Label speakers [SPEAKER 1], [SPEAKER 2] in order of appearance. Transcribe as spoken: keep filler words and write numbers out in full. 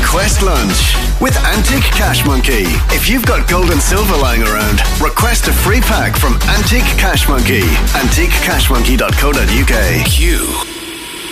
[SPEAKER 1] Request lunch with Antique Cash Monkey. If you've got gold and silver lying around, request a free pack from Antique Cash Monkey. antique cash monkey dot co dot uk.
[SPEAKER 2] Q